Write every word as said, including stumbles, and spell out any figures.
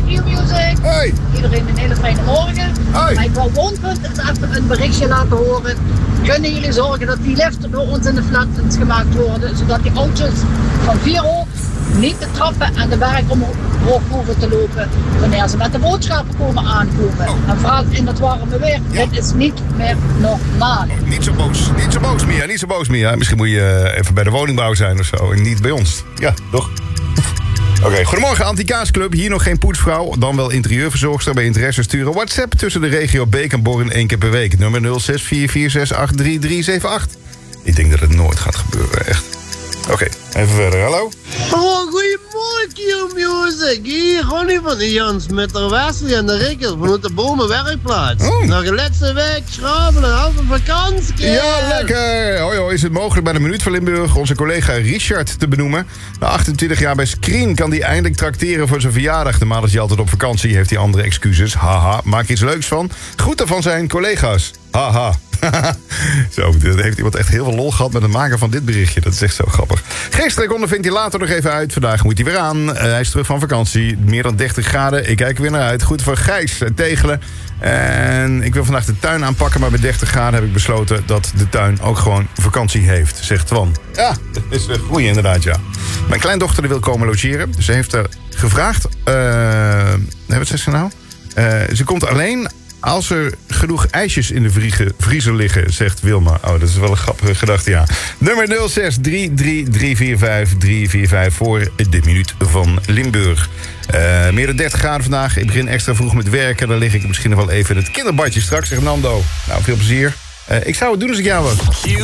Q-Music. Hey. Iedereen een hele fijne morgen. Hey. Maar ik wil Wondpunt eens even een berichtje laten horen. Kunnen jullie zorgen dat die liften door ons in de flatlands gemaakt worden, zodat die auto's van vier hoog niet de trappen en de berg omhoog hoeven te lopen wanneer ze met de boodschappen komen aankomen. Oh. En vooral in het warme weer. Ja. Dit is niet meer normaal. Niet zo boos, niet zo boos, Mia, niet zo boos, Mia. Misschien moet je eh, even bij de woningbouw zijn of zo en niet bij ons. Ja, toch? Oké, okay, goedemorgen Anti-Kaasclub. Hier nog geen poetsvrouw, dan wel interieurverzorgster. Bij interesse sturen WhatsApp tussen de regio Beek en Born één keer per week. Nummer nul zes vier vier zes acht drie drie zeven acht. Ik denk dat het nooit gaat gebeuren, echt. Oké, okay, even verder. Hallo? Oh, goedemorgen, Q-Music. Hier, Ronnie van de Jans met de Wesley en de Rikkers vanuit de Bomenwerkplaats. Oh. Nog een laatste week schraven en halve vakantie. Ja, lekker! Hoi, hoi. Is het mogelijk bij de Minuut van Limburg onze collega Richard te benoemen? Na achtentwintig jaar bij Screen kan hij eindelijk trakteren voor zijn verjaardag. Normaal is hij altijd op vakantie, heeft hij andere excuses. Haha, maak er iets leuks van. Groeten van zijn collega's. Haha. Zo, dat heeft iemand echt heel veel lol gehad met het maken van dit berichtje. Dat is echt zo grappig. Geestrek ondervindt hij later nog even uit. Vandaag moet hij weer aan. Uh, hij is terug van vakantie. Meer dan dertig graden. Ik kijk er weer naar uit. Goed voor Gijs en Tegelen. En ik wil vandaag de tuin aanpakken. Maar bij dertig graden heb ik besloten dat de tuin ook gewoon vakantie heeft, zegt Twan. Ja, dat is een goeie inderdaad, ja. Mijn kleindochter wil komen logeren. Ze heeft er gevraagd. Uh, wat zegt ze nou? Uh, ze komt alleen als er genoeg ijsjes in de vriege, vriezer liggen, zegt Wilma. Oh, dat is wel een grappige gedachte, ja. Nummer nul zes drie drie drie vier vijf drie vier vijf voor de Minuut van Limburg. Uh, meer dan dertig graden vandaag. Ik begin extra vroeg met werken. Dan lig ik misschien nog wel even in het kinderbadje straks, zegt Nando. Nou, veel plezier. Uh, ik zou het doen als ik jou was.